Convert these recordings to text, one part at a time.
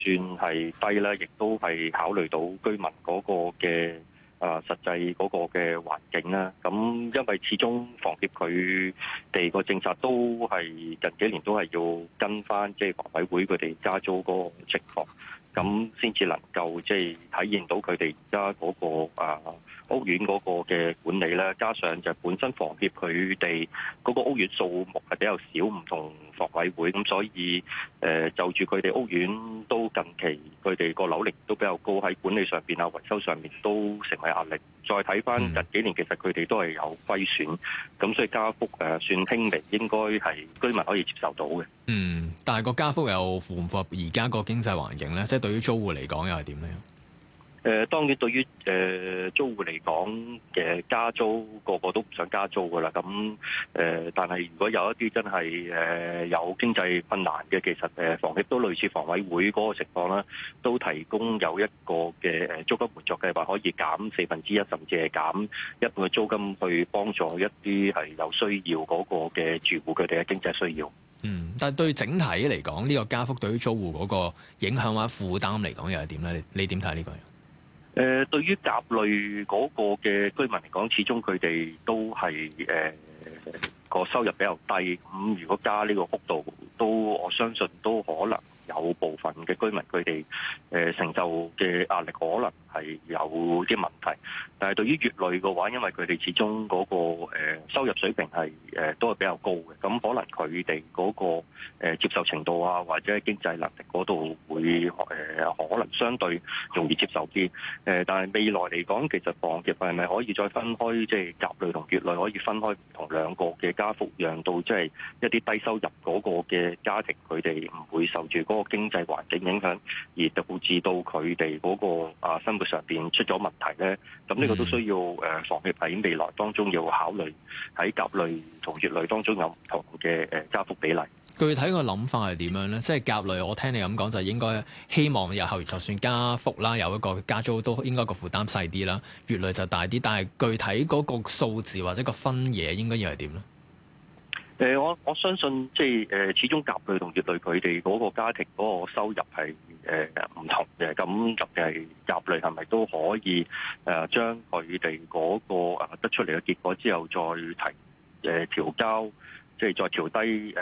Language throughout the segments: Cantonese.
算係低啦，亦都係考慮到居民嗰個嘅實際嗰個嘅環境啦。咁因為始終房協佢哋個政策都係近幾年都係要跟翻即係房委會佢哋加租嗰個情況，咁先至能夠即係體現到佢哋而家嗰個屋苑嗰個嘅管理啦，加上就本身房協佢哋嗰個屋苑數目係比較少，唔同房委會，咁所以就住佢哋屋苑都近期佢哋個樓齡都比較高，喺管理上邊啊、維修上面都成為壓力。再睇翻近幾年，其實佢哋都係有虧損，咁所以加幅算輕微，應該係居民可以接受到嘅。 但係個加幅又符唔符合而家個經濟環境咧？即係對於租戶嚟講又係點咧？ 當然對於租戶嚟講嘅加租，個個都唔想加租噶啦。咁但係如果有一啲真係有經濟困難嘅，其實房協都類似房委會嗰個情況啦，都提供有一個嘅租金援助計劃，可以減1/4，甚至係減一半嘅租金，去幫助一啲係有需要嗰個嘅住戶佢哋嘅經濟需要。 但係對整體嚟講，呢個加幅對於租戶嗰個影響或者負擔嚟講又係點咧？你點睇呢個？ 對於甲類嗰個嘅居民嚟講，始終佢哋都係個收入比較低，咁如果加呢個幅度，都我相信都可能有部分嘅居民佢哋承受嘅壓力可能係有啲問題。但係對於乙類嘅話，因為佢哋始終嗰個收入水平係都係比較高嘅，咁可能佢哋嗰個接受程度啊，或者經濟能力嗰度會可能相對容易接受啲。但係未來嚟講，其實房協係咪可以再分開，即係甲類同乙類可以分開唔同兩個嘅加幅，讓到即係一啲低收入嗰個嘅家庭，佢哋唔會受住嗰個經濟環境影響，而導致到佢哋嗰個生活上邊出咗問題咧？咁呢個都需要房協喺未來當中要考慮，喺甲類同乙類當中有唔同嘅加幅比例。 具體個諗法係點樣咧？即係甲類，我聽你咁講就應該希望日後就算加幅啦，有一個加租都應該個負擔細啲啦。乙類就大啲，但係具體嗰個數字或者個分野應該要係點咧？ 我相信即係始終甲類同乙類佢哋嗰個家庭嗰個收入係唔同嘅，咁特別係甲類係咪都可以將佢哋嗰個得出嚟嘅結果之後再調交，即係再調低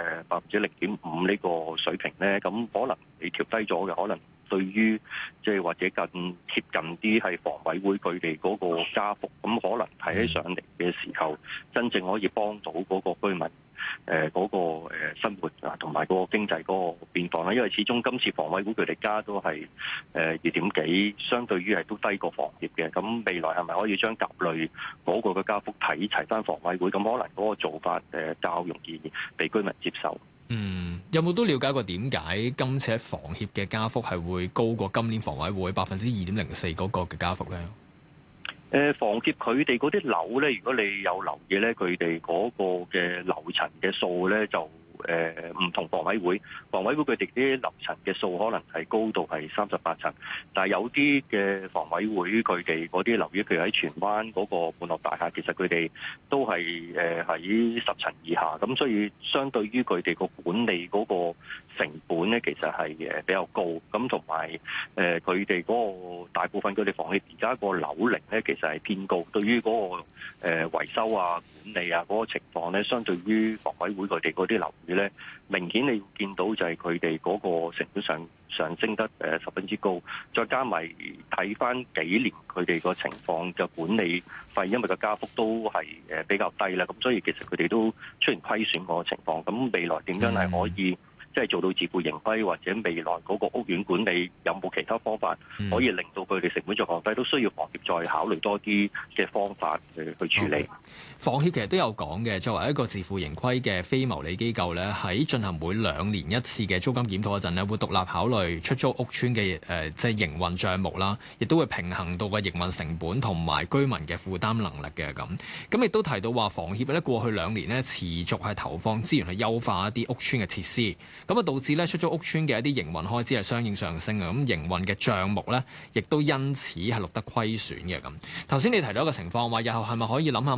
0.5%呢個水平咧？咁可能你調低咗嘅，可能對於即係或者更貼近啲係房委會佢哋嗰個加幅，咁可能提起上嚟嘅時候，真正可以幫到嗰個居民嗰個生活啊，同埋嗰個經濟嗰個變化啦。因為始終今次房委會佢哋加都係2點幾，相對於係都低過房協嘅。咁未來係咪可以將甲類嗰個嘅加幅睇齊翻房委會？咁可能嗰個做法較容易被居民接受。 有冇都了解過點解今次喺房協嘅加幅係會高過今年房委會2.04%嗰個嘅加幅咧？ 房協佢哋嗰啲樓咧，如果你有留意咧，佢哋嗰個嘅樓層嘅數咧就唔同房委會。房委會佢哋啲樓層嘅數可能係高度係38層，但係有啲嘅房委會佢哋嗰啲樓宇，譬如喺荃灣嗰個半樂大廈，其實佢哋都係喺10層以下，咁所以相對於佢哋個管理嗰個成本咧，其實係比較高。咁同埋佢哋嗰個大部分佢哋房協而家個樓齡咧，其實係偏高。對於嗰個維修啊、管理啊嗰個情況咧，相對於房委會佢哋嗰啲樓宇咧，明顯你會見到就係佢哋嗰個成本上升得十分之高。再加埋睇翻幾年佢哋個情況嘅管理費，因為個加幅都係比較低啦，咁所以其實佢哋都出現虧損嗰個情況。咁未來點樣係可以即係做到自負盈虧，或者未來嗰個屋苑管理有冇其他方法可以令到佢哋成本再降低，都需要房協再考慮多啲嘅方法去處理。 房協其實都有講嘅，作為一個自負盈虧嘅非牟利機構咧，喺進行每2年一次嘅租金檢討嗰陣咧，會獨立考慮出租屋邨嘅即係營運帳目啦，亦都會平衡到個營運成本同埋居民嘅負擔能力嘅咁。咁亦都提到話，房協咧過去2年咧持續係投放資源去優化一啲屋邨嘅設施。咁啊，導致咧出租屋邨嘅一啲營運開支係相應上升啊！咁營運嘅帳目咧，亦都因此係錄得虧損嘅咁。頭先你提到一個情況，話日後係咪可以諗下即係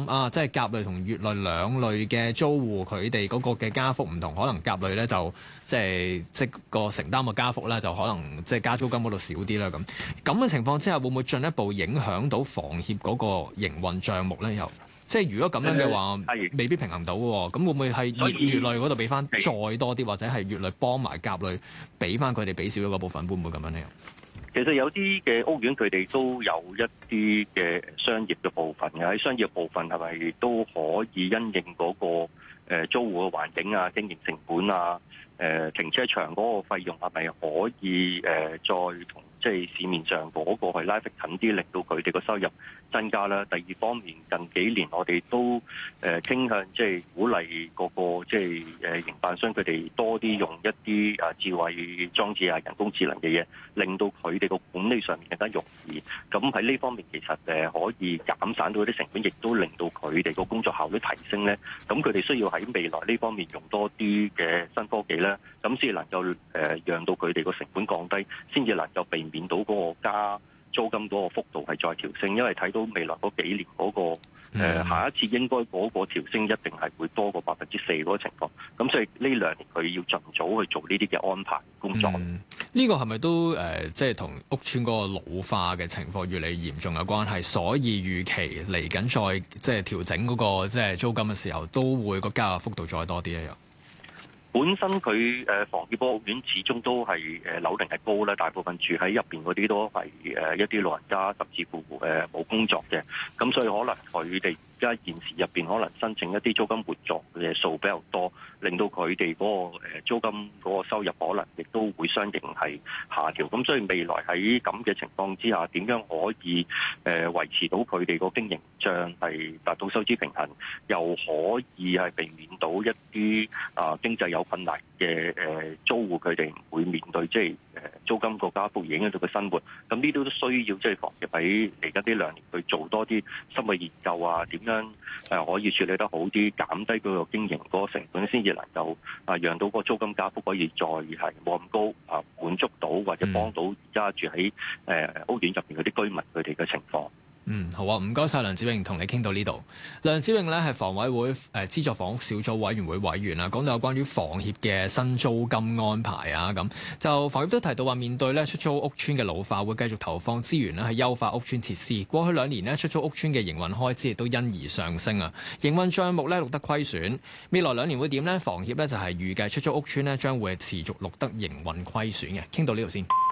甲類同乙類兩類嘅租戶，佢哋嗰個嘅加幅唔同，可能甲類咧就即個承擔嘅加幅咧就可能即係加租金嗰度少啲啦。咁嘅情況之下，會唔會進一步影響到房協嗰個營運帳目咧？又即係如果咁樣嘅話，未必平衡到喎。咁會唔會係乙類嗰度俾翻再多啲，或者係乙類幫埋甲類俾翻佢哋俾少咗嗰部分，會唔會咁樣咧？ 其實有啲嘅屋苑佢哋都有一啲嘅商業嘅部分嘅，喺商業部分係咪都可以因應嗰個租戶嘅環境啊、經營成本啊、停車場嗰個費用係咪可以再同即係市面上嗰個係拉得近啲，令到佢哋個收入增加啦。第二方面，近幾年我哋都傾向即係鼓勵個即係營辦商佢哋多啲用一啲智慧裝置啊、人工智能嘅嘢，令到佢哋個管理上面更加容易。咁喺呢方面其實可以減省到啲成本，亦都令到佢哋個工作效率提升咧。咁佢哋需要喺未來呢方面用多啲嘅新科技咧，咁先能夠讓到佢哋個成本降低，先至能夠避免到嗰個加租金嗰個幅度係再調升。因為睇到未來嗰幾年嗰個下一次應該嗰個調升一定係會多過4%嗰個情況。咁所以呢2年佢要盡早去做呢啲嘅安排工作。 呢個係咪都即係同屋邨嗰個老化嘅情況越嚟越嚴重有關係？所以預期嚟緊再即係調整嗰個即係租金嘅時候，都會個加嘅幅度再多啲咧。 本身佢房協屋苑始終都係樓齡係高啦，大部分住喺入邊嗰啲都係一啲老人家，甚至乎冇工作嘅，咁所以可能佢哋而家現時入邊可能申請一啲租金援助嘅數比較多，令到佢哋嗰個租金嗰個收入可能亦都會相應係下調。咁所以未來喺咁嘅情況之下，點樣可以維持到佢哋個經營帳係達到收支平衡，又可以係避免到一啲經濟有困難嘅租戶，佢哋唔會面對即係租金個加幅影響到佢生活。咁呢啲都需要即係房協喺嚟緊呢2年去做多啲深入研究啊，點樣可以處理得好啲，減低嗰個經營嗰個成本，先至能夠讓到個租金加幅可以再係冇咁高滿足到或者幫到而家住喺屋苑入邊嗰啲居民佢哋嘅情況。 好啊，唔該晒梁子穎，同你傾到呢度。梁子穎咧係房委會資助房屋小組委員會委員啦，講到有關於房協嘅新租金安排啊，咁就房協都提到話，面對咧出租屋邨嘅老化，會繼續投放資源咧係優化屋邨設施。過去2年咧出租屋邨嘅營運開支亦都因而上升啊，營運帳目咧錄得虧損。未來2年會點呢？房協咧就係預計出租屋邨咧將會持續錄得營運虧損嘅。傾到呢度先。